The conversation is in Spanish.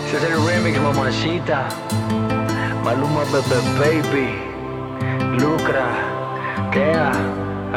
Ese es el remix, mamacita. Maluma, Bebe Baby.